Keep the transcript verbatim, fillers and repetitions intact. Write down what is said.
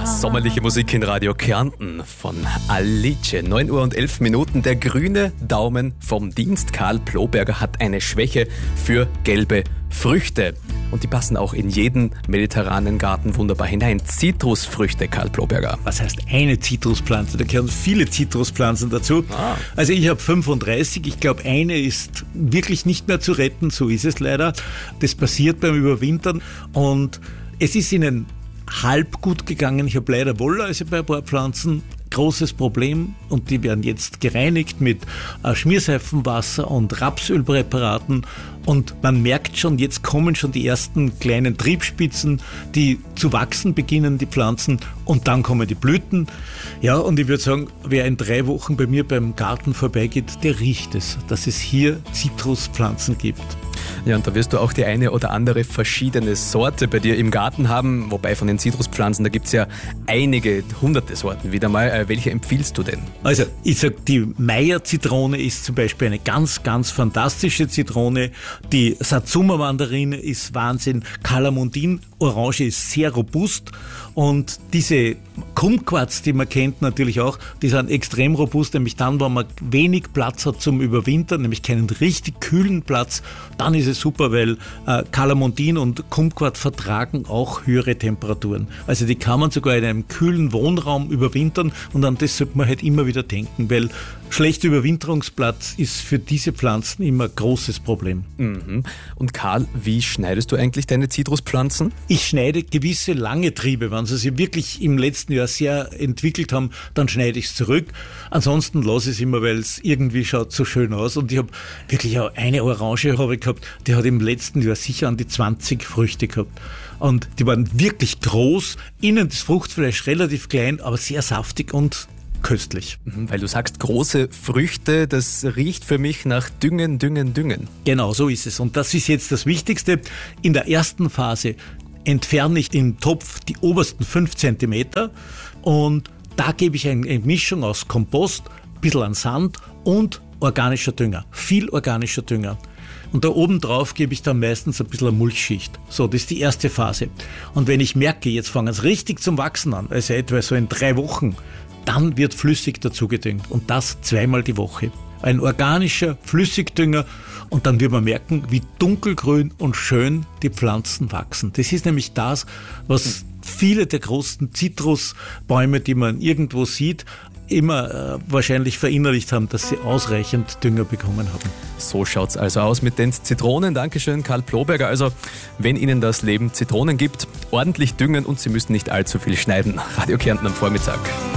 Sommerliche Musik in Radio Kärnten von Alice. neun Uhr und elf Minuten. Der grüne Daumen vom Dienst. Karl Ploberger hat eine Schwäche für gelbe Früchte. Und die passen auch in jeden mediterranen Garten wunderbar hinein. Zitrusfrüchte, Karl Ploberger. Was heißt eine Zitruspflanze? Da gehören viele Zitruspflanzen dazu. Ah. Also ich habe fünfunddreißig. Ich glaube, eine ist wirklich nicht mehr zu retten. So ist es leider. Das passiert beim Überwintern. Und es ist ihnen halb gut gegangen. Ich habe leider Wollläuse bei ein paar Pflanzen. Großes Problem, und die werden jetzt gereinigt mit äh, Schmierseifenwasser und Rapsölpräparaten, und man merkt schon, jetzt kommen schon die ersten kleinen Triebspitzen, die zu wachsen beginnen, die Pflanzen, und dann kommen die Blüten. Ja, und ich würde sagen, wer in drei Wochen bei mir beim Garten vorbeigeht, der riecht es, dass es hier Zitruspflanzen gibt. Ja, und da wirst du auch die eine oder andere verschiedene Sorte bei dir im Garten haben. Wobei von den Zitruspflanzen, da gibt es ja einige, hunderte Sorten wieder mal. Äh, welche empfiehlst du denn? Also ich sag, die Meyer-Zitrone ist zum Beispiel eine ganz, ganz fantastische Zitrone. Die Satsuma-Mandarine ist Wahnsinn. Kalamundin-Orange ist sehr robust. Und diese Kumquats, die man kennt natürlich auch, die sind extrem robust, nämlich dann, wenn man wenig Platz hat zum Überwintern, nämlich keinen richtig kühlen Platz, dann ist es super, weil äh, Kalamundin und Kumquat vertragen auch höhere Temperaturen. Also die kann man sogar in einem kühlen Wohnraum überwintern, und an das sollte man halt immer wieder denken, weil schlechter Überwinterungsplatz ist für diese Pflanzen immer ein großes Problem. Mhm. Und Karl, wie schneidest du eigentlich deine Zitruspflanzen? Ich schneide gewisse lange Triebe. Wenn sie sich wirklich im letzten Jahr sehr entwickelt haben, dann schneide ich es zurück. Ansonsten lasse ich es immer, weil es irgendwie schaut so schön aus. Und ich habe wirklich auch eine Orange habe ich gehabt, die hat im letzten Jahr sicher an die zwanzig Früchte gehabt. Und die waren wirklich groß, innen das Fruchtfleisch relativ klein, aber sehr saftig und köstlich. Weil du sagst, große Früchte, das riecht für mich nach Düngen, Düngen, Düngen. Genau, so ist es. Und das ist jetzt das Wichtigste. In der ersten Phase entferne ich im Topf die obersten fünf Zentimeter, und da gebe ich eine Mischung aus Kompost, ein bisschen an Sand und organischer Dünger. Viel organischer Dünger. Und da oben drauf gebe ich dann meistens ein bisschen eine Mulchschicht. So, das ist die erste Phase. Und wenn ich merke, jetzt fangen es richtig zum Wachsen an, also etwa so in drei Wochen, dann wird flüssig dazu gedüngt, und das zweimal die Woche. Ein organischer Flüssigdünger, und dann wird man merken, wie dunkelgrün und schön die Pflanzen wachsen. Das ist nämlich das, was viele der großen Zitrusbäume, die man irgendwo sieht, immer äh, wahrscheinlich verinnerlicht haben, dass sie ausreichend Dünger bekommen haben. So schaut's also aus mit den Zitronen. Dankeschön, Karl Ploberger. Also, wenn Ihnen das Leben Zitronen gibt, ordentlich düngen, und Sie müssen nicht allzu viel schneiden. Radio Kärnten am Vormittag.